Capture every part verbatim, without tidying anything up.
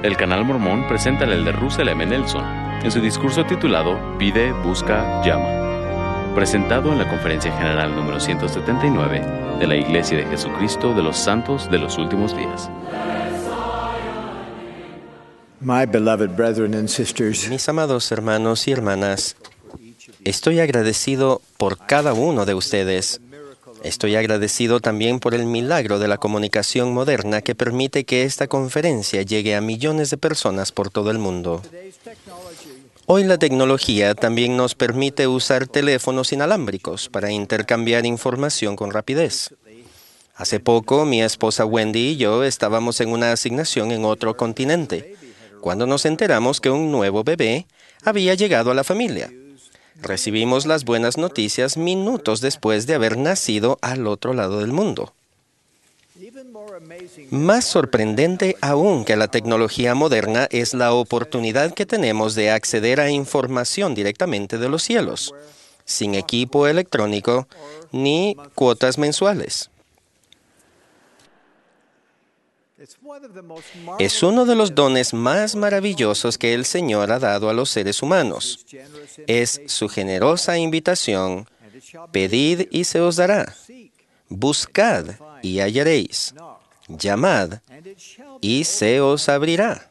El Canal Mormón presenta al elder Russell M. Nelson en su discurso titulado Pide, Busca, Llama, presentado en la Conferencia General número ciento setenta y nueve de la Iglesia de Jesucristo de los Santos de los Últimos Días. My beloved brethren and sisters, Mis amados hermanos y hermanas, estoy agradecido por cada uno de ustedes. Estoy agradecido también por el milagro de la comunicación moderna que permite que esta conferencia llegue a millones de personas por todo el mundo. Hoy la tecnología también nos permite usar teléfonos inalámbricos para intercambiar información con rapidez. Hace poco, mi esposa Wendy y yo estábamos en una asignación en otro continente, cuando nos enteramos que un nuevo bebé había llegado a la familia. Recibimos las buenas noticias minutos después de haber nacido al otro lado del mundo. Más sorprendente aún que la tecnología moderna es la oportunidad que tenemos de acceder a información directamente de los cielos, sin equipo electrónico ni cuotas mensuales. Es uno de los dones más maravillosos que el Señor ha dado a los seres humanos. Es su generosa invitación: pedid y se os dará, buscad y hallaréis, llamad y se os abrirá.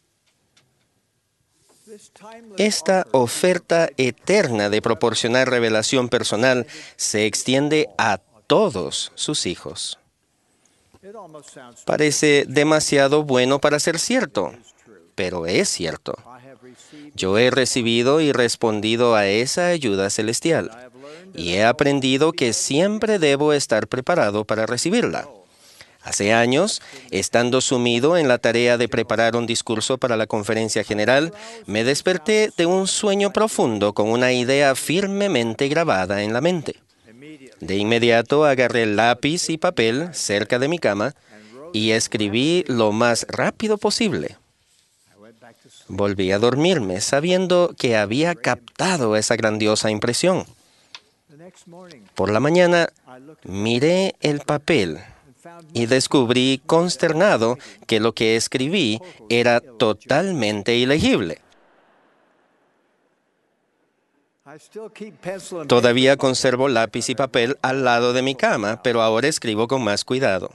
Esta oferta eterna de proporcionar revelación personal se extiende a todos sus hijos. Parece demasiado bueno para ser cierto, pero es cierto. Yo he recibido y respondido a esa ayuda celestial, y he aprendido que siempre debo estar preparado para recibirla. Hace años, estando sumido en la tarea de preparar un discurso para la conferencia general, me desperté de un sueño profundo con una idea firmemente grabada en la mente. De inmediato agarré lápiz y papel cerca de mi cama y escribí lo más rápido posible. Volví a dormirme sabiendo que había captado esa grandiosa impresión. Por la mañana miré el papel y descubrí consternado que lo que escribí era totalmente ilegible. Todavía conservo lápiz y papel al lado de mi cama, pero ahora escribo con más cuidado.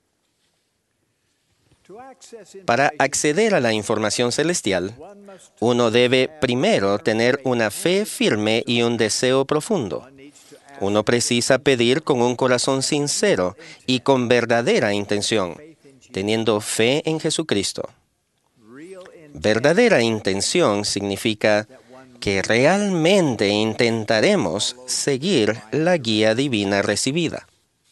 Para acceder a la información celestial, uno debe primero tener una fe firme y un deseo profundo. Uno precisa pedir con un corazón sincero y con verdadera intención, teniendo fe en Jesucristo. Verdadera intención significa que realmente intentaremos seguir la guía divina recibida.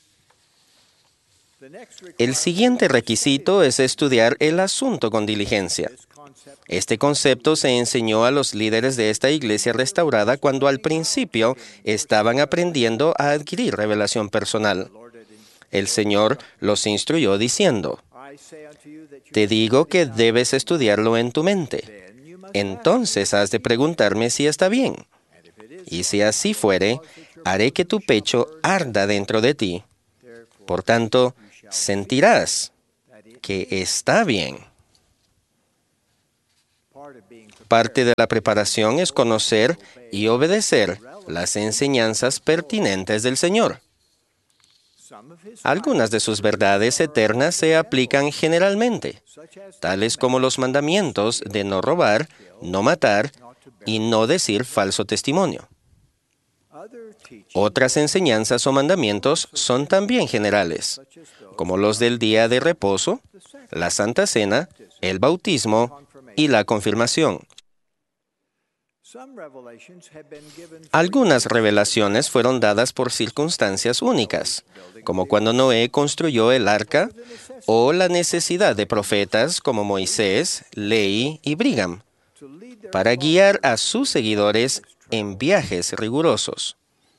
El siguiente requisito es estudiar el asunto con diligencia. Este concepto se enseñó a los líderes de esta iglesia restaurada cuando al principio estaban aprendiendo a adquirir revelación personal. El Señor los instruyó diciendo: «Te digo que debes estudiarlo en tu mente. Entonces has de preguntarme si está bien. Y si así fuere, haré que tu pecho arda dentro de ti. Por tanto, sentirás que está bien». Parte de la preparación es conocer y obedecer las enseñanzas pertinentes del Señor. Algunas de sus verdades eternas se aplican generalmente, tales como los mandamientos de no robar, no matar y no decir falso testimonio. Otras enseñanzas o mandamientos son también generales, como los del día de reposo, la Santa Cena, el bautismo y la confirmación. Algunas revelaciones fueron dadas por circunstancias únicas, como cuando Noé construyó el arca, o la necesidad de profetas como Moisés, Lehi y Brigham, para guiar a sus seguidores en viajes rigurosos.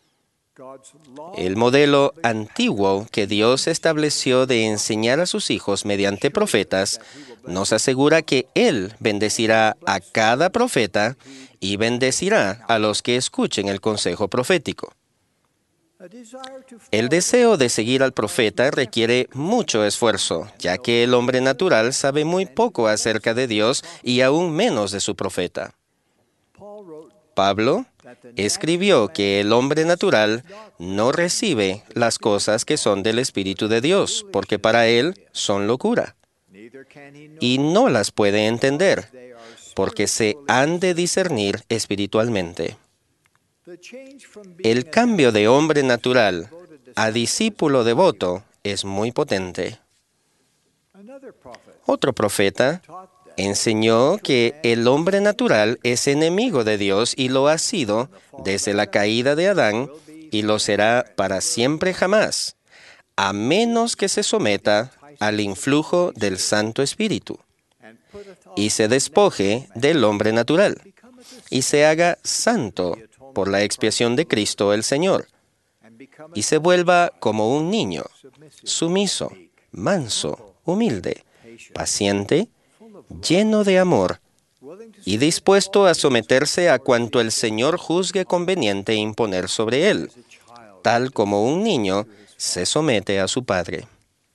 El modelo antiguo que Dios estableció de enseñar a sus hijos mediante profetas nos asegura que Él bendecirá a cada profeta y bendecirá a los que escuchen el consejo profético. El deseo de seguir al profeta requiere mucho esfuerzo, ya que el hombre natural sabe muy poco acerca de Dios y aún menos de su profeta. Pablo escribió que el hombre natural no recibe las cosas que son del Espíritu de Dios, porque para él son locura, y no las puede entender, porque se han de discernir espiritualmente. El cambio de hombre natural a discípulo devoto es muy potente. Otro profeta enseñó que el hombre natural es enemigo de Dios y lo ha sido desde la caída de Adán y lo será para siempre jamás, a menos que se someta al influjo del Santo Espíritu y se despoje del hombre natural y se haga santo por la expiación de Cristo el Señor y se vuelva como un niño, sumiso, manso, humilde, paciente, lleno de amor y dispuesto a someterse a cuanto el Señor juzgue conveniente imponer sobre él, tal como un niño se somete a su padre.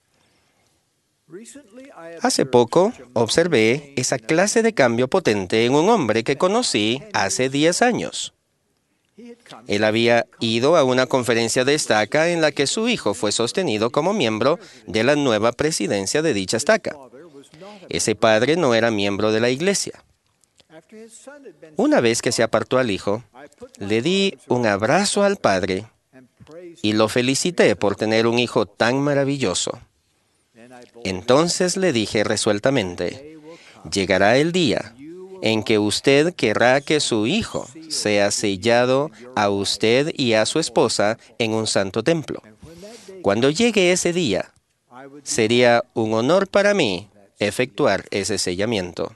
Hace poco observé esa clase de cambio potente en un hombre que conocí hace diez años. Él había ido a una conferencia de estaca en la que su hijo fue sostenido como miembro de la nueva presidencia de dicha estaca. Ese padre no era miembro de la iglesia. Una vez que se apartó al hijo, le di un abrazo al padre y lo felicité por tener un hijo tan maravilloso. Entonces le dije resueltamente, llegará el día en que usted querrá que su hijo sea sellado a usted y a su esposa en un santo templo. Cuando llegue ese día, sería un honor para mí efectuar ese sellamiento.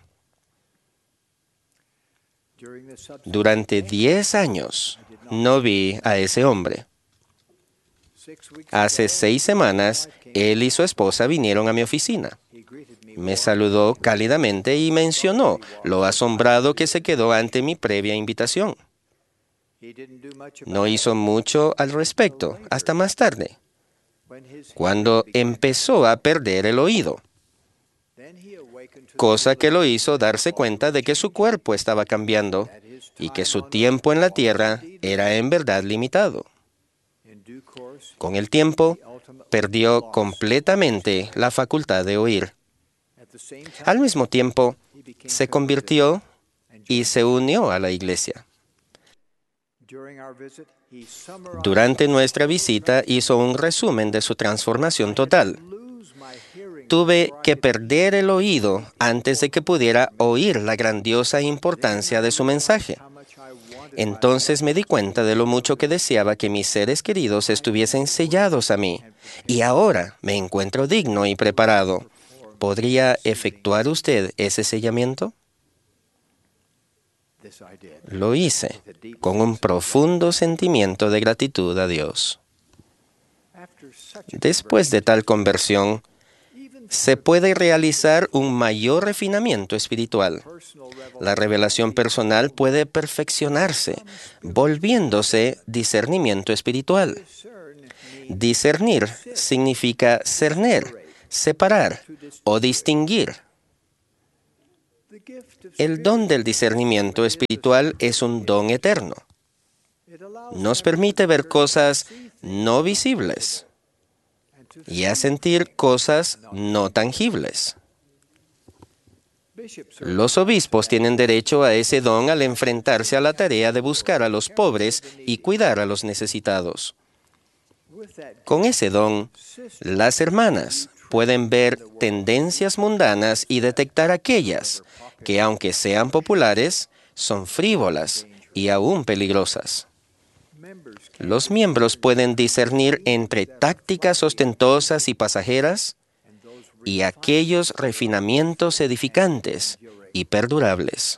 Durante diez años no vi a ese hombre. Hace seis semanas, él y su esposa vinieron a mi oficina. Me saludó cálidamente y mencionó lo asombrado que se quedó ante mi previa invitación. No hizo mucho al respecto hasta más tarde, cuando empezó a perder el oído, cosa que lo hizo darse cuenta de que su cuerpo estaba cambiando y que su tiempo en la tierra era en verdad limitado. Con el tiempo, perdió completamente la facultad de oír. Al mismo tiempo, se convirtió y se unió a la iglesia. Durante nuestra visita hizo un resumen de su transformación total. Tuve que perder el oído antes de que pudiera oír la grandiosa importancia de su mensaje. Entonces me di cuenta de lo mucho que deseaba que mis seres queridos estuviesen sellados a mí, y ahora me encuentro digno y preparado. ¿Podría efectuar usted ese sellamiento? Lo hice con un profundo sentimiento de gratitud a Dios. Después de tal conversión, se puede realizar un mayor refinamiento espiritual. La revelación personal puede perfeccionarse, volviéndose discernimiento espiritual. Discernir significa cerner, separar o distinguir. El don del discernimiento espiritual es un don eterno. Nos permite ver cosas no visibles y a sentir cosas no tangibles. Los obispos tienen derecho a ese don al enfrentarse a la tarea de buscar a los pobres y cuidar a los necesitados. Con ese don, las hermanas pueden ver tendencias mundanas y detectar aquellas que, aunque sean populares, son frívolas y aún peligrosas. Los miembros pueden discernir entre tácticas ostentosas y pasajeras y aquellos refinamientos edificantes y perdurables.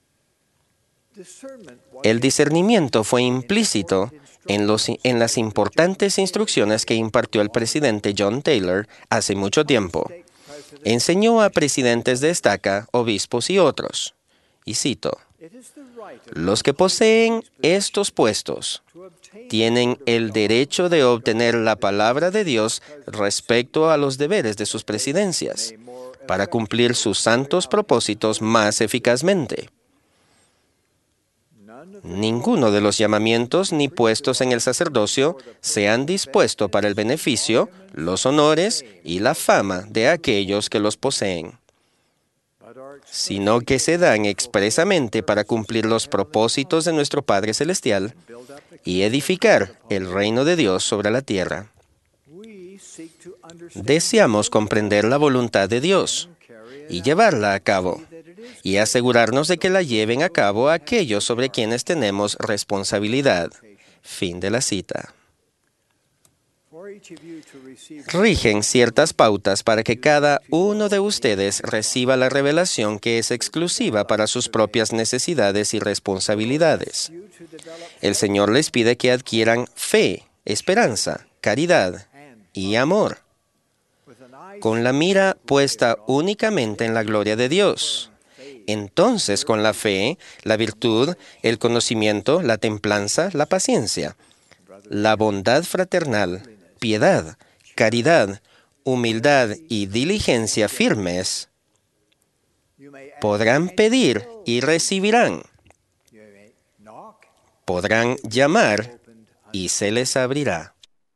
El discernimiento fue implícito en, los, en las importantes instrucciones que impartió el presidente John Taylor hace mucho tiempo. Enseñó a presidentes de estaca, obispos y otros, y cito, Los que poseen estos puestos tienen el derecho de obtener la palabra de Dios respecto a los deberes de sus presidencias, para cumplir sus santos propósitos más eficazmente. Ninguno de los llamamientos ni puestos en el sacerdocio se han dispuesto para el beneficio, los honores y la fama de aquellos que los poseen, sino que se dan expresamente para cumplir los propósitos de nuestro Padre Celestial y edificar el reino de Dios sobre la tierra. Deseamos comprender la voluntad de Dios y llevarla a cabo, y asegurarnos de que la lleven a cabo aquellos sobre quienes tenemos responsabilidad. Fin de la cita. Rigen ciertas pautas para que cada uno de ustedes reciba la revelación que es exclusiva para sus propias necesidades y responsabilidades. El Señor les pide que adquieran fe, esperanza, caridad y amor, con la mira puesta únicamente en la gloria de Dios. Entonces, con la fe, la virtud, el conocimiento, la templanza, la paciencia, la bondad fraternal, piedad, caridad, humildad y diligencia firmes, podrán pedir y recibirán. Podrán llamar y se les abrirá.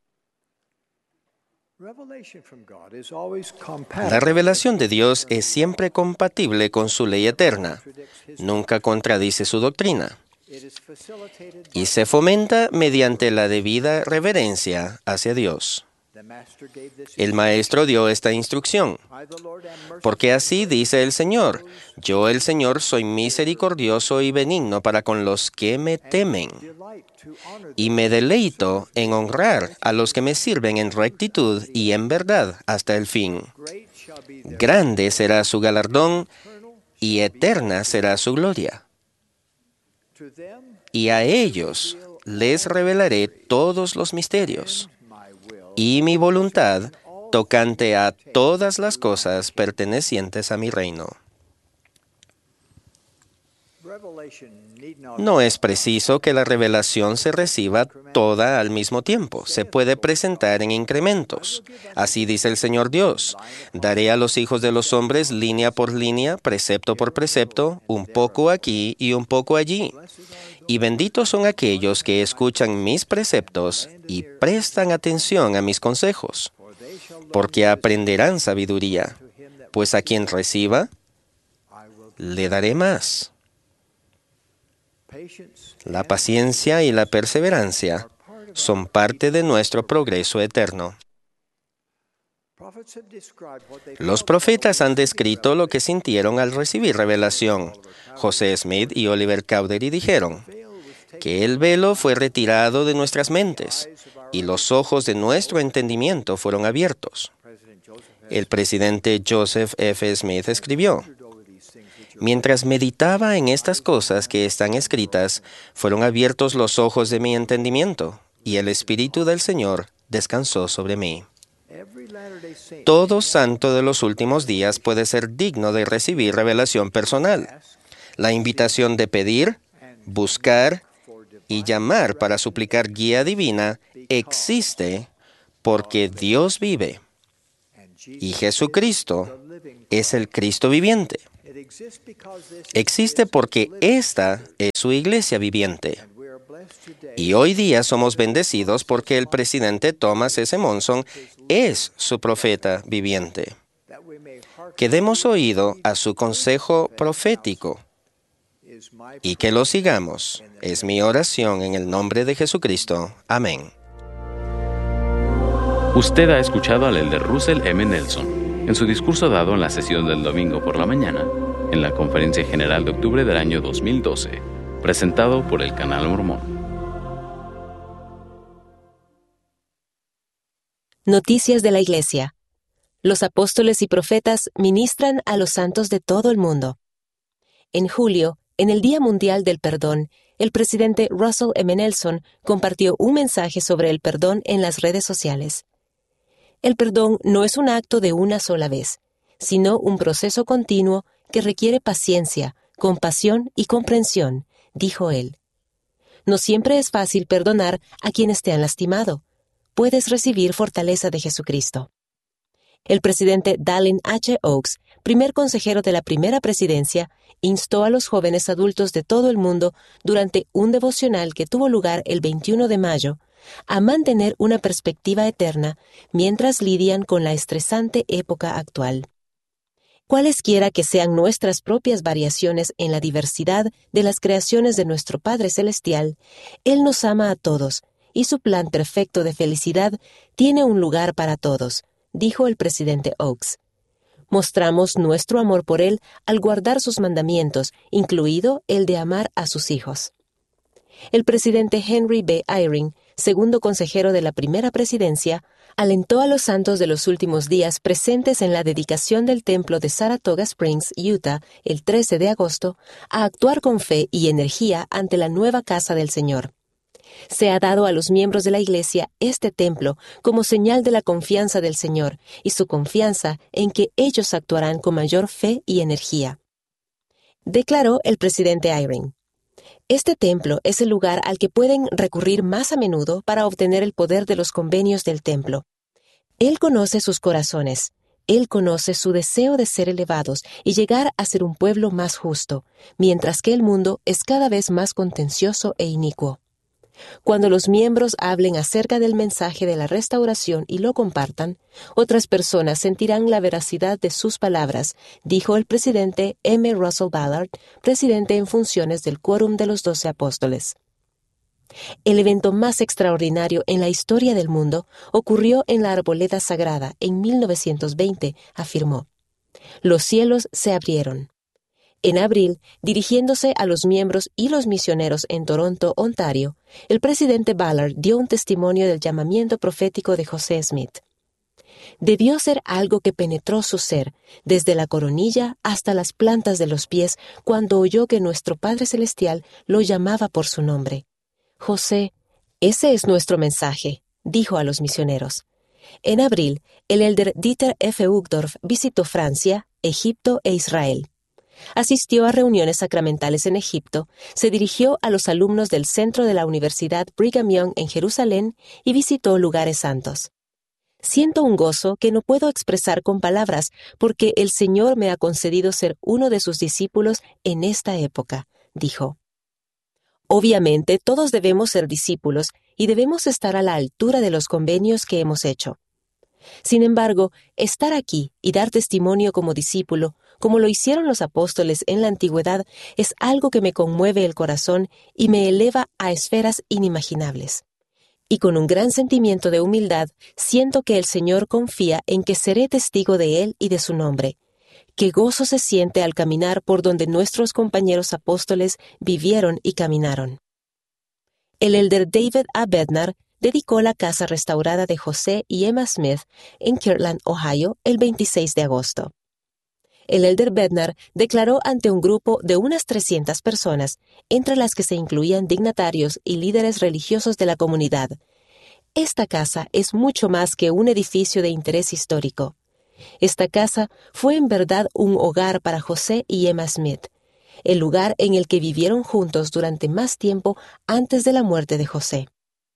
La revelación de Dios es siempre compatible con su ley eterna, nunca contradice su doctrina, y se fomenta mediante la debida reverencia hacia Dios. El Maestro dio esta instrucción, porque así dice el Señor: yo, el Señor, soy misericordioso y benigno para con los que me temen, y me deleito en honrar a los que me sirven en rectitud y en verdad hasta el fin. Grande será su galardón y eterna será su gloria. Y a ellos les revelaré todos los misterios y mi voluntad tocante a todas las cosas pertenecientes a mi reino. No es preciso que la revelación se reciba toda al mismo tiempo. Se puede presentar en incrementos. Así dice el Señor Dios: daré a los hijos de los hombres línea por línea, precepto por precepto, un poco aquí y un poco allí. Y benditos son aquellos que escuchan mis preceptos y prestan atención a mis consejos, porque aprenderán sabiduría, pues a quien reciba, le daré más. La paciencia y la perseverancia son parte de nuestro progreso eterno. Los profetas han descrito lo que sintieron al recibir revelación. José Smith y Oliver Cowdery dijeron que el velo fue retirado de nuestras mentes y los ojos de nuestro entendimiento fueron abiertos. El presidente Joseph F. Smith escribió: mientras meditaba en estas cosas que están escritas, fueron abiertos los ojos de mi entendimiento, y el Espíritu del Señor descansó sobre mí. Todo santo de los últimos días puede ser digno de recibir revelación personal. La invitación de pedir, buscar y llamar para suplicar guía divina existe porque Dios vive, y Jesucristo es el Cristo viviente. Existe porque esta es su iglesia viviente. Y hoy día somos bendecidos porque el presidente Thomas S. Monson es su profeta viviente. Que demos oído a su consejo profético y que lo sigamos. Es mi oración en el nombre de Jesucristo. Amén. Usted ha escuchado al elder Russell M. Nelson en su discurso dado en la sesión del domingo por la mañana en la Conferencia General de octubre del año dos mil doce, presentado por el Canal Mormón. Noticias de la Iglesia. Los apóstoles y profetas ministran a los santos de todo el mundo. En julio, en el Día Mundial del Perdón, el presidente Russell M. Nelson compartió un mensaje sobre el perdón en las redes sociales. El perdón no es un acto de una sola vez, sino un proceso continuo que requiere paciencia, compasión y comprensión, dijo él. No siempre es fácil perdonar a quienes te han lastimado. Puedes recibir fortaleza de Jesucristo. El presidente Dallin H. Oaks, primer consejero de la primera presidencia, instó a los jóvenes adultos de todo el mundo durante un devocional que tuvo lugar el veintiuno de mayo a mantener una perspectiva eterna mientras lidian con la estresante época actual. Cualesquiera que sean nuestras propias variaciones en la diversidad de las creaciones de nuestro Padre Celestial, Él nos ama a todos, y su plan perfecto de felicidad tiene un lugar para todos, dijo el presidente Oaks. Mostramos nuestro amor por Él al guardar sus mandamientos, incluido el de amar a sus hijos. El presidente Henry B. Eyring, segundo consejero de la primera presidencia, alentó a los santos de los últimos días presentes en la dedicación del templo de Saratoga Springs, Utah, el trece de agosto, a actuar con fe y energía ante la nueva casa del Señor. Se ha dado a los miembros de la Iglesia este templo como señal de la confianza del Señor y su confianza en que ellos actuarán con mayor fe y energía. Declaró el presidente Eyring. Este templo es el lugar al que pueden recurrir más a menudo para obtener el poder de los convenios del templo. Él conoce sus corazones. Él conoce su deseo de ser elevados y llegar a ser un pueblo más justo, mientras que el mundo es cada vez más contencioso e inicuo. Cuando los miembros hablen acerca del mensaje de la restauración y lo compartan, otras personas sentirán la veracidad de sus palabras, dijo el presidente M. Russell Ballard, presidente en funciones del Quórum de los Doce Apóstoles. El evento más extraordinario en la historia del mundo ocurrió en la Arboleda Sagrada en mil novecientos veinte, afirmó. Los cielos se abrieron. En abril, dirigiéndose a los miembros y los misioneros en Toronto, Ontario, el presidente Ballard dio un testimonio del llamamiento profético de José Smith. Debió ser algo que penetró su ser, desde la coronilla hasta las plantas de los pies, cuando oyó que nuestro Padre Celestial lo llamaba por su nombre. José, ese es nuestro mensaje, dijo a los misioneros. En abril, el elder Dieter F. Uchtdorf visitó Francia, Egipto e Israel. Asistió a reuniones sacramentales en Egipto, se dirigió a los alumnos del centro de la Universidad Brigham Young en Jerusalén y visitó lugares santos. Siento un gozo que no puedo expresar con palabras porque el Señor me ha concedido ser uno de sus discípulos en esta época, dijo. Obviamente, todos debemos ser discípulos y debemos estar a la altura de los convenios que hemos hecho. Sin embargo, estar aquí y dar testimonio como discípulo, como lo hicieron los apóstoles en la antigüedad, es algo que me conmueve el corazón y me eleva a esferas inimaginables. Y con un gran sentimiento de humildad, siento que el Señor confía en que seré testigo de Él y de su nombre. Qué gozo se siente al caminar por donde nuestros compañeros apóstoles vivieron y caminaron. El elder David A. Bednar dedicó la casa restaurada de José y Emma Smith en Kirtland, Ohio, el veintiséis de agosto. El elder Bednar declaró ante un grupo de unas trescientas personas, entre las que se incluían dignatarios y líderes religiosos de la comunidad. Esta casa es mucho más que un edificio de interés histórico. Esta casa fue en verdad un hogar para José y Emma Smith, el lugar en el que vivieron juntos durante más tiempo antes de la muerte de José.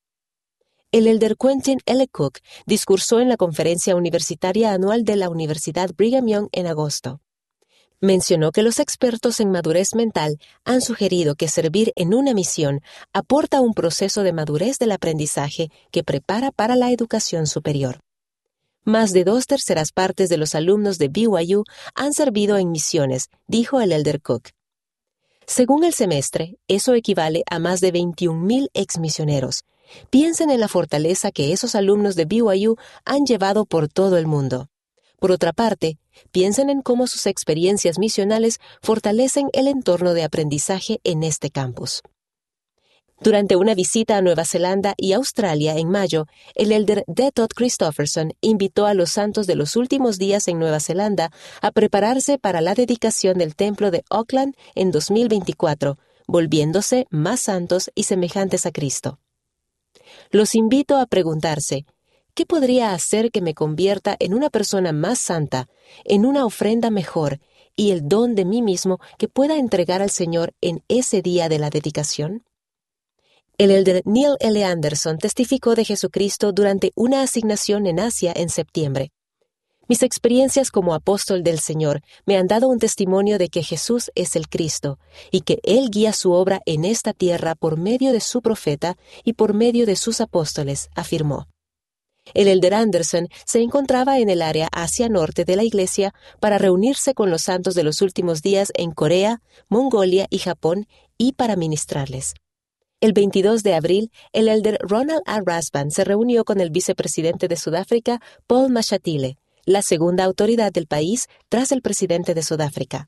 El elder Quentin L. Cook discursó en la conferencia universitaria anual de la Universidad Brigham Young en agosto. Mencionó que los expertos en madurez mental han sugerido que servir en una misión aporta un proceso de madurez del aprendizaje que prepara para la educación superior. Más de dos terceras partes de los alumnos de B Y U han servido en misiones, dijo el elder Cook. Según el semestre, eso equivale a más de veintiún mil exmisioneros. Piensen en la fortaleza que esos alumnos de B Y U han llevado por todo el mundo. Por otra parte, piensen en cómo sus experiencias misionales fortalecen el entorno de aprendizaje en este campus. Durante una visita a Nueva Zelanda y Australia en mayo, el elder D. Todd Christofferson invitó a los santos de los últimos días en Nueva Zelanda a prepararse para la dedicación del templo de Auckland en dos mil veinticuatro, volviéndose más santos y semejantes a Cristo. Los invito a preguntarse, ¿qué podría hacer que me convierta en una persona más santa, en una ofrenda mejor, y el don de mí mismo que pueda entregar al Señor en ese día de la dedicación? El elder Neil L. Anderson testificó de Jesucristo durante una asignación en Asia en septiembre. Mis experiencias como apóstol del Señor me han dado un testimonio de que Jesús es el Cristo y que Él guía su obra en esta tierra por medio de su profeta y por medio de sus apóstoles, afirmó. El elder Anderson se encontraba en el área Asia Norte de la Iglesia para reunirse con los santos de los últimos días en Corea, Mongolia y Japón y para ministrarles. El veintidós de abril, el elder Ronald A. Rasband se reunió con el vicepresidente de Sudáfrica, Paul Mashatile, la segunda autoridad del país tras el presidente de Sudáfrica.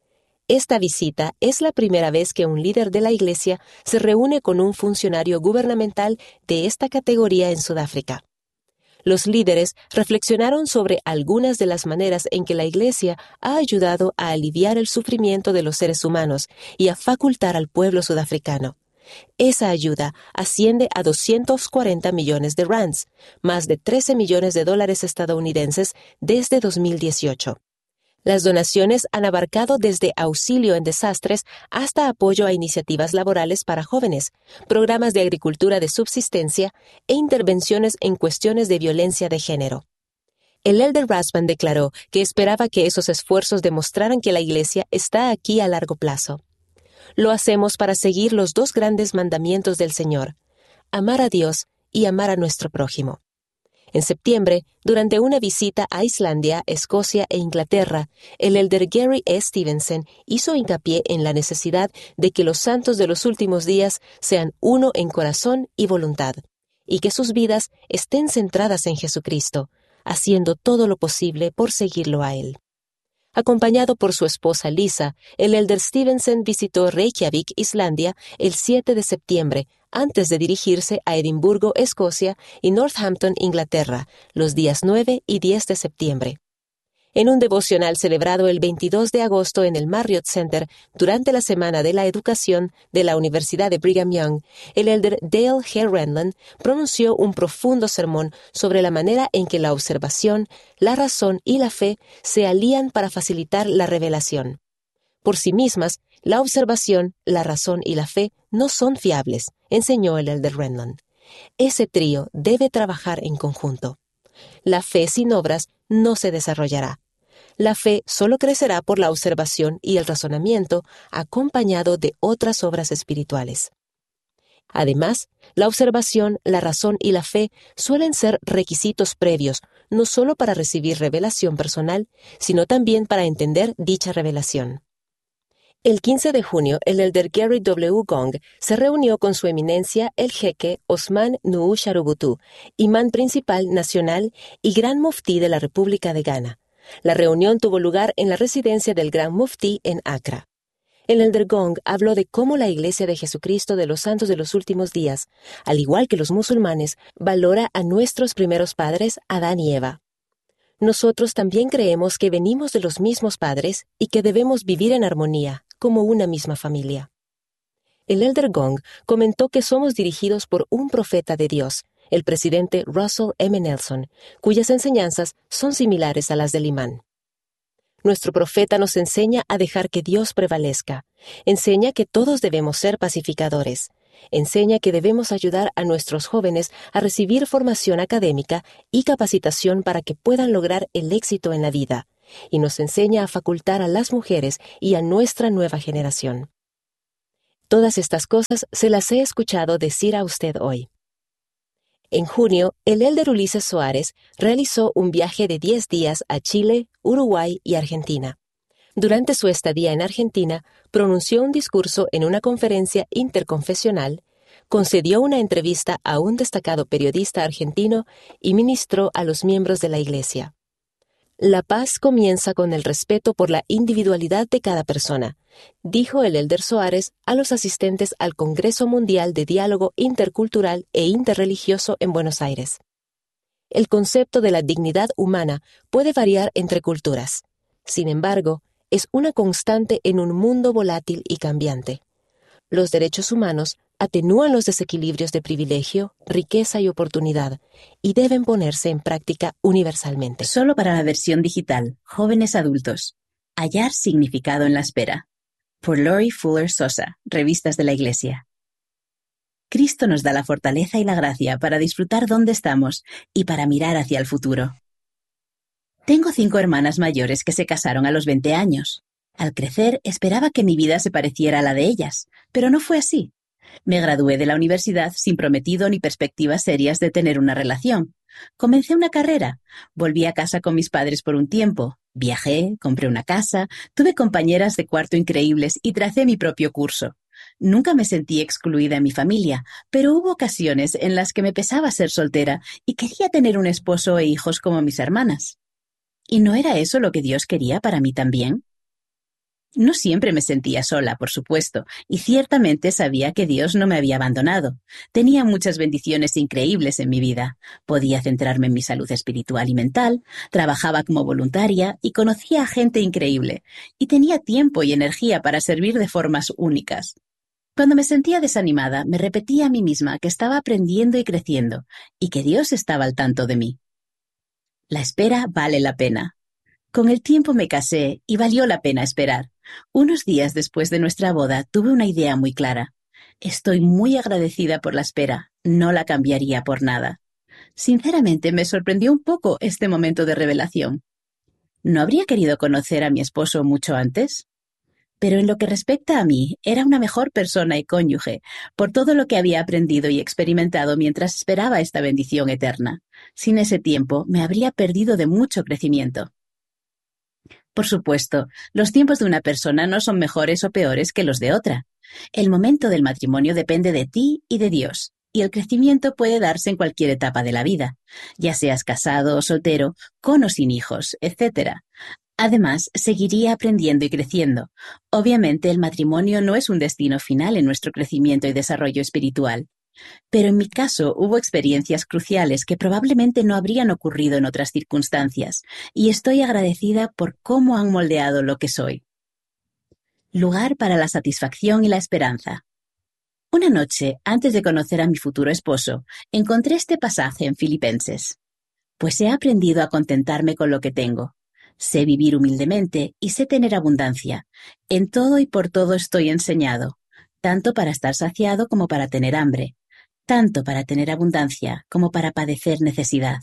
Esta visita es la primera vez que un líder de la Iglesia se reúne con un funcionario gubernamental de esta categoría en Sudáfrica. Los líderes reflexionaron sobre algunas de las maneras en que la Iglesia ha ayudado a aliviar el sufrimiento de los seres humanos y a facultar al pueblo sudafricano. Esa ayuda asciende a doscientos cuarenta millones de rands, más de trece millones de dólares estadounidenses desde dos mil dieciocho. Las donaciones han abarcado desde auxilio en desastres hasta apoyo a iniciativas laborales para jóvenes, programas de agricultura de subsistencia e intervenciones en cuestiones de violencia de género. El elder Rasband declaró que esperaba que esos esfuerzos demostraran que la Iglesia está aquí a largo plazo. Lo hacemos para seguir los dos grandes mandamientos del Señor, amar a Dios y amar a nuestro prójimo. En septiembre, durante una visita a Islandia, Escocia e Inglaterra, el elder Gary E. Stevenson hizo hincapié en la necesidad de que los santos de los últimos días sean uno en corazón y voluntad, y que sus vidas estén centradas en Jesucristo, haciendo todo lo posible por seguirlo a Él. Acompañado por su esposa Lisa, el elder Stevenson visitó Reykjavik, Islandia, el siete de septiembre, antes de dirigirse a Edimburgo, Escocia, y Northampton, Inglaterra, los días nueve y diez de septiembre. En un devocional celebrado el veintidós de agosto en el Marriott Center durante la Semana de la Educación de la Universidad de Brigham Young, el elder Dale G. Renlund pronunció un profundo sermón sobre la manera en que la observación, la razón y la fe se alían para facilitar la revelación. Por sí mismas, la observación, la razón y la fe no son fiables, enseñó el elder Renlund. Ese trío debe trabajar en conjunto. La fe sin obras no se desarrollará. La fe solo crecerá por la observación y el razonamiento, acompañado de otras obras espirituales. Además, la observación, la razón y la fe suelen ser requisitos previos, no solo para recibir revelación personal, sino también para entender dicha revelación. El quince de junio, el elder Gary W. Gong se reunió con su eminencia el jeque Osman Nuhu Sharubutu, imán principal nacional y gran muftí de la República de Ghana. La reunión tuvo lugar en la residencia del gran muftí en Accra. El elder Gong habló de cómo la Iglesia de Jesucristo de los Santos de los Últimos Días, al igual que los musulmanes, valora a nuestros primeros padres, Adán y Eva. Nosotros también creemos que venimos de los mismos padres y que debemos vivir en armonía, como una misma familia. El elder Gong comentó que somos dirigidos por un profeta de Dios, el presidente Russell M. Nelson, cuyas enseñanzas son similares a las del imán. Nuestro profeta nos enseña a dejar que Dios prevalezca, enseña que todos debemos ser pacificadores, enseña que debemos ayudar a nuestros jóvenes a recibir formación académica y capacitación para que puedan lograr el éxito en la vida, y nos enseña a facultar a las mujeres y a nuestra nueva generación. Todas estas cosas se las he escuchado decir a usted hoy. En junio, el elder Ulises Soares realizó un viaje de diez días a Chile, Uruguay y Argentina. Durante su estadía en Argentina, pronunció un discurso en una conferencia interconfesional, concedió una entrevista a un destacado periodista argentino y ministró a los miembros de la Iglesia. La paz comienza con el respeto por la individualidad de cada persona, dijo el elder Soares a los asistentes al Congreso Mundial de Diálogo Intercultural e Interreligioso en Buenos Aires. El concepto de la dignidad humana puede variar entre culturas. Sin embargo, es una constante en un mundo volátil y cambiante. Los derechos humanos atenúan los desequilibrios de privilegio, riqueza y oportunidad, y deben ponerse en práctica universalmente. Solo para la versión digital, jóvenes adultos. Hallar significado en la espera. Por Lori Fuller Sosa, Revistas de la Iglesia. Cristo nos da la fortaleza y la gracia para disfrutar dónde estamos y para mirar hacia el futuro. Tengo cinco hermanas mayores que se casaron a los veinte años. Al crecer, esperaba que mi vida se pareciera a la de ellas, pero no fue así. Me gradué de la universidad sin prometido ni perspectivas serias de tener una relación. Comencé una carrera, volví a casa con mis padres por un tiempo, viajé, compré una casa, tuve compañeras de cuarto increíbles y tracé mi propio curso. Nunca me sentí excluida en mi familia, pero hubo ocasiones en las que me pesaba ser soltera y quería tener un esposo e hijos como mis hermanas. ¿Y no era eso lo que Dios quería para mí también? No siempre me sentía sola, por supuesto, y ciertamente sabía que Dios no me había abandonado. Tenía muchas bendiciones increíbles en mi vida. Podía centrarme en mi salud espiritual y mental, trabajaba como voluntaria y conocía a gente increíble, y tenía tiempo y energía para servir de formas únicas. Cuando me sentía desanimada, me repetía a mí misma que estaba aprendiendo y creciendo, y que Dios estaba al tanto de mí. La espera vale la pena. Con el tiempo me casé y valió la pena esperar. Unos días después de nuestra boda tuve una idea muy clara. Estoy muy agradecida por la espera, no la cambiaría por nada. Sinceramente me sorprendió un poco este momento de revelación. ¿No habría querido conocer a mi esposo mucho antes? Pero en lo que respecta a mí, era una mejor persona y cónyuge, por todo lo que había aprendido y experimentado mientras esperaba esta bendición eterna. Sin ese tiempo, me habría perdido de mucho crecimiento. Por supuesto, los tiempos de una persona no son mejores o peores que los de otra. El momento del matrimonio depende de ti y de Dios, y el crecimiento puede darse en cualquier etapa de la vida, ya seas casado o soltero, con o sin hijos, etcétera. Además, seguiría aprendiendo y creciendo. Obviamente, el matrimonio no es un destino final en nuestro crecimiento y desarrollo espiritual. Pero en mi caso hubo experiencias cruciales que probablemente no habrían ocurrido en otras circunstancias, y estoy agradecida por cómo han moldeado lo que soy. Lugar para la satisfacción y la esperanza. Una noche, antes de conocer a mi futuro esposo, encontré este pasaje en Filipenses. Pues he aprendido a contentarme con lo que tengo. Sé vivir humildemente y sé tener abundancia. En todo y por todo estoy enseñado, tanto para estar saciado como para tener hambre, tanto para tener abundancia como para padecer necesidad.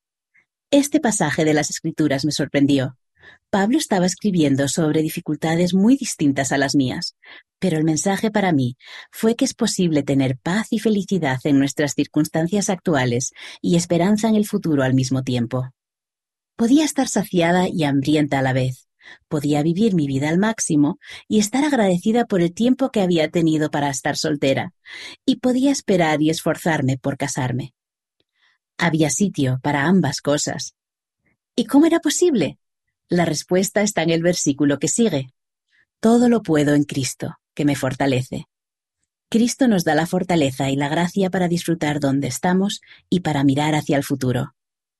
Este pasaje de las Escrituras me sorprendió. Pablo estaba escribiendo sobre dificultades muy distintas a las mías, pero el mensaje para mí fue que es posible tener paz y felicidad en nuestras circunstancias actuales y esperanza en el futuro al mismo tiempo. Podía estar saciada y hambrienta a la vez. Podía vivir mi vida al máximo y estar agradecida por el tiempo que había tenido para estar soltera, y podía esperar y esforzarme por casarme. Había sitio para ambas cosas. ¿Y cómo era posible? La respuesta está en el versículo que sigue. Todo lo puedo en Cristo, que me fortalece. Cristo nos da la fortaleza y la gracia para disfrutar donde estamos y para mirar hacia el futuro.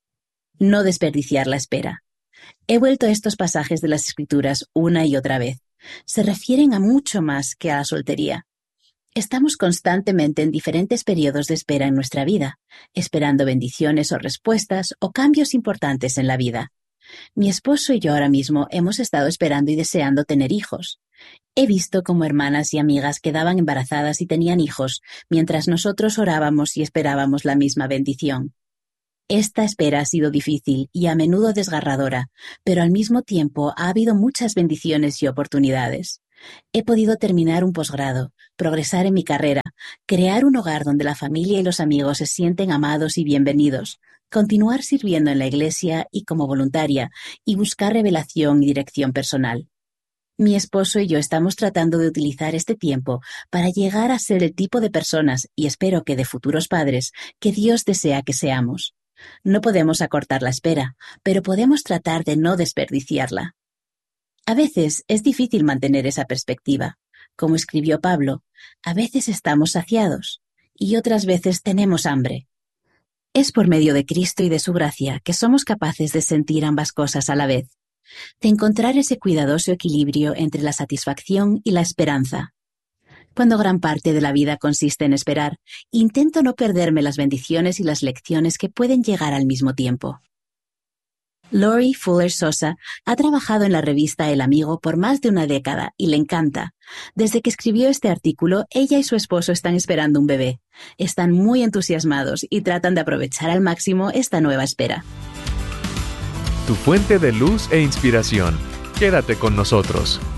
No desperdiciar la espera. He vuelto a estos pasajes de las Escrituras una y otra vez. Se refieren a mucho más que a la soltería. Estamos constantemente en diferentes periodos de espera en nuestra vida, esperando bendiciones o respuestas o cambios importantes en la vida. Mi esposo y yo ahora mismo hemos estado esperando y deseando tener hijos. He visto cómo hermanas y amigas quedaban embarazadas y tenían hijos, mientras nosotros orábamos y esperábamos la misma bendición. Esta espera ha sido difícil y a menudo desgarradora, pero al mismo tiempo ha habido muchas bendiciones y oportunidades. He podido terminar un posgrado, progresar en mi carrera, crear un hogar donde la familia y los amigos se sienten amados y bienvenidos, continuar sirviendo en la iglesia y como voluntaria, y buscar revelación y dirección personal. Mi esposo y yo estamos tratando de utilizar este tiempo para llegar a ser el tipo de personas, y espero que de futuros padres, que Dios desea que seamos. No podemos acortar la espera, pero podemos tratar de no desperdiciarla. A veces es difícil mantener esa perspectiva. Como escribió Pablo, a veces estamos saciados y otras veces tenemos hambre. Es por medio de Cristo y de su gracia que somos capaces de sentir ambas cosas a la vez, de encontrar ese cuidadoso equilibrio entre la satisfacción y la esperanza. Cuando gran parte de la vida consiste en esperar, intento no perderme las bendiciones y las lecciones que pueden llegar al mismo tiempo. Lori Fuller Sosa ha trabajado en la revista El Amigo por más de una década y le encanta. Desde que escribió este artículo, ella y su esposo están esperando un bebé. Están muy entusiasmados y tratan de aprovechar al máximo esta nueva espera. Tu fuente de luz e inspiración. Quédate con nosotros.